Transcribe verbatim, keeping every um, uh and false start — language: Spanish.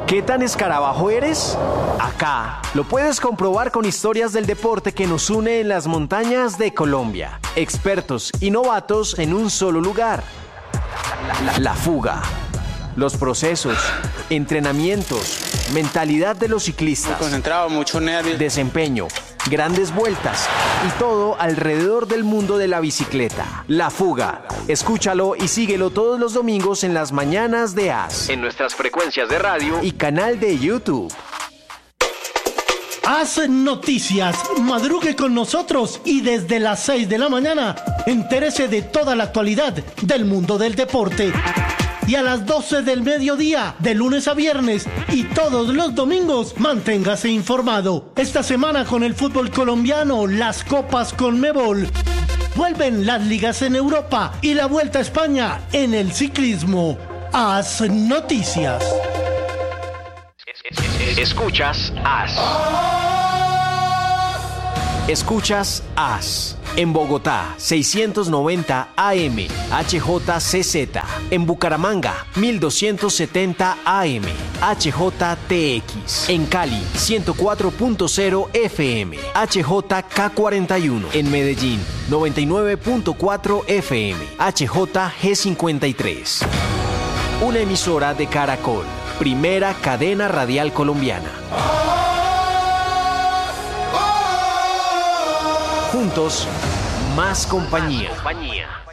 ¿Qué tan escarabajo eres? Acá lo puedes comprobar con historias del deporte que nos une en las montañas de Colombia. Expertos y novatos en un solo lugar. La, la fuga. Los procesos, entrenamientos, mentalidad de los ciclistas. Muy concentrado, mucho nervio. Desempeño, grandes vueltas y todo alrededor del mundo de la bicicleta. La Fuga. Escúchalo y síguelo todos los domingos en las mañanas de A S. En nuestras frecuencias de radio y canal de YouTube. A S Noticias. Madrugue con nosotros y desde las seis de la mañana entérese de toda la actualidad del mundo del deporte. Y a las doce del mediodía, de lunes a viernes y todos los domingos, manténgase informado. Esta semana con el fútbol colombiano, las copas Conmebol. Vuelven las ligas en Europa y la Vuelta a España en el ciclismo. A S Noticias. Escuchas A S. Escuchas A S. En Bogotá, seiscientos noventa A M, H J C Z. En Bucaramanga, mil doscientos setenta A M, H J T X. En Cali, ciento cuatro punto cero F M, H J K cuarenta y uno. En Medellín, noventa y nueve punto cuatro F M, H J G cincuenta y tres. Una emisora de Caracol, primera cadena radial colombiana. Juntos, más compañía. Más compañía.